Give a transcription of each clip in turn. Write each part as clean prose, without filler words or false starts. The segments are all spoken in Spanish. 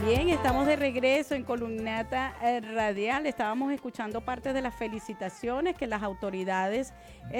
Bien, estamos de regreso en Columnata Radial. Estábamos escuchando parte de las felicitaciones que las autoridades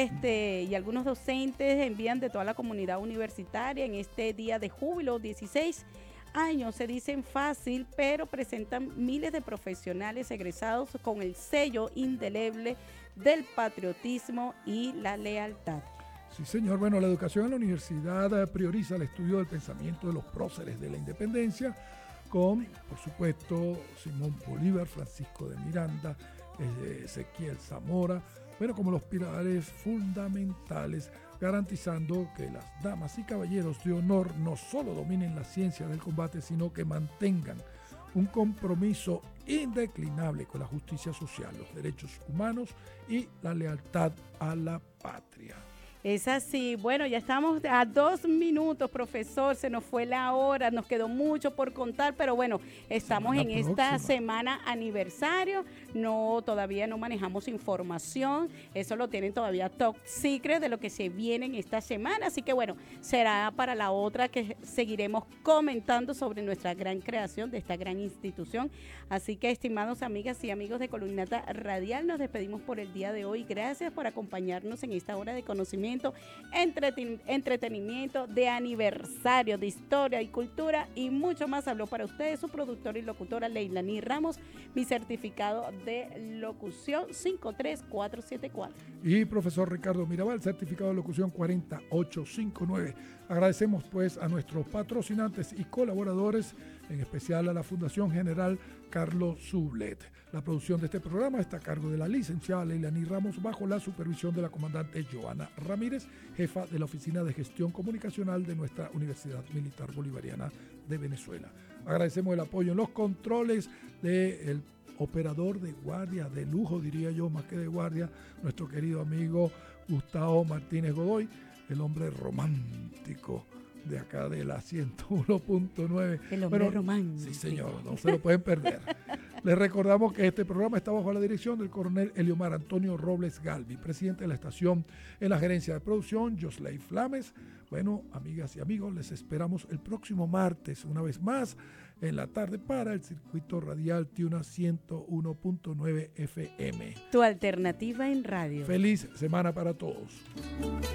y algunos docentes envían de toda la comunidad universitaria en este día de júbilo, 16 años. Se dicen fácil, pero presentan miles de profesionales egresados con el sello indeleble del patriotismo y la lealtad. Sí, señor. Bueno, la educación en la universidad prioriza el estudio del pensamiento de los próceres de la independencia, con, por supuesto, Simón Bolívar, Francisco de Miranda, Ezequiel Zamora, bueno, como los pilares fundamentales, garantizando que las damas y caballeros de honor no solo dominen la ciencia del combate, sino que mantengan un compromiso indeclinable con la justicia social, los derechos humanos y la lealtad a la patria. Es así. Bueno, ya estamos a 2 minutos, profesor. Se nos fue la hora, nos quedó mucho por contar, pero bueno, estamos en esta semana aniversario. Todavía no manejamos información. Eso lo tienen todavía top secret de lo que se viene en esta semana. Así que bueno, será para la otra que seguiremos comentando sobre nuestra gran creación de esta gran institución. Así que, estimados amigas y amigos de Columnata Radial, nos despedimos por el día de hoy. Gracias por acompañarnos en esta hora de conocimiento, entretenimiento, de aniversario, de historia y cultura y mucho más. Habló para ustedes su productora y locutora Leilani Ramos, mi certificado de locución 53474. Y profesor Ricardo Mirabal, certificado de locución 4859. Agradecemos pues a nuestros patrocinantes y colaboradores, en especial a la Fundación General Carlos Sublet. La producción de este programa está a cargo de la licenciada Leilani Ramos, bajo la supervisión de la comandante Joana Ramírez, jefa de la Oficina de Gestión Comunicacional de nuestra Universidad Militar Bolivariana de Venezuela. Agradecemos el apoyo en los controles del operador de guardia, de lujo diría yo, más que de guardia, nuestro querido amigo Gustavo Martínez Godoy, el hombre romántico de acá de la 101.9. El hombre romántico. Sí, señor, no se lo pueden perder. Les recordamos que este programa está bajo la dirección del coronel Eliomar Antonio Robles Galvi, presidente de la estación. En la gerencia de producción, Josley Flames. Bueno, amigas y amigos, les esperamos el próximo martes, una vez más, en la tarde, para el circuito radial Tiuna 101.9 FM. Tu alternativa en radio. Feliz semana para todos.